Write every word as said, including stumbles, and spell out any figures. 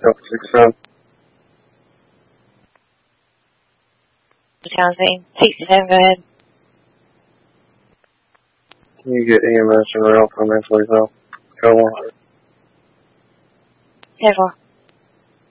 Delta six seven. Housing, six seven, go ahead. Can you get E M S and rail for me, please, though? Go one hundred. ten four.